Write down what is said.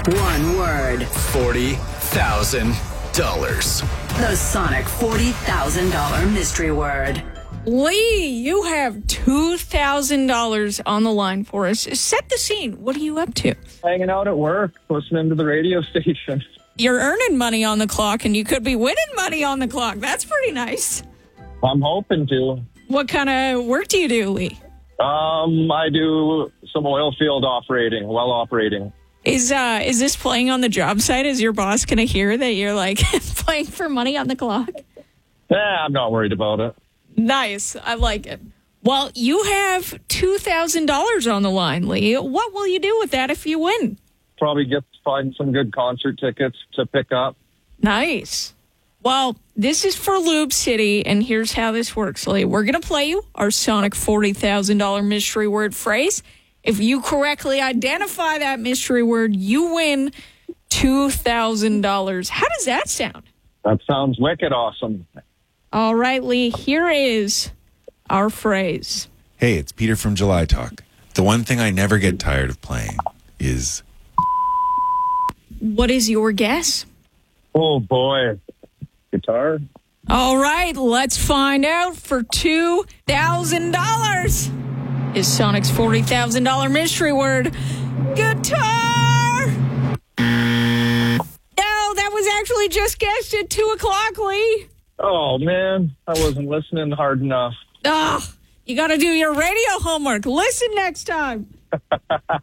One word. $40,000. The Sonic $40,000 mystery word. Lee, you have $2,000 on the line for us. Set the scene. What are you up to? Hanging out at work, listening to the radio station. You're earning money on the clock, and you could be winning money on the clock. That's pretty nice. I'm hoping to. What kind of work do you do, Lee? I do some oil field operating, well operating. Is this playing on the job site? Is your boss going to hear that you're, like, playing for money on the clock? I'm not worried about it. Nice. I like it. Well, you have $2,000 on the line, Lee. What will you do with that if you win? Probably find some good concert tickets to pick up. Nice. Well, this is for Lube City, and here's how this works, Lee. We're going to play you our Sonic $40,000 mystery word phrase. If you correctly identify that mystery word, you win $2,000. How does that sound? That sounds wicked awesome. All right, Lee, here is our phrase. Hey, it's Peter from July Talk. The one thing I never get tired of playing is... What is your guess? Oh, boy. Guitar? All right, let's find out for $2,000. Is Sonic's $40,000 mystery word guitar? No, that was actually just guessed at 2 o'clock, Lee. Oh, man. I wasn't listening hard enough. You got to do your radio homework. Listen next time.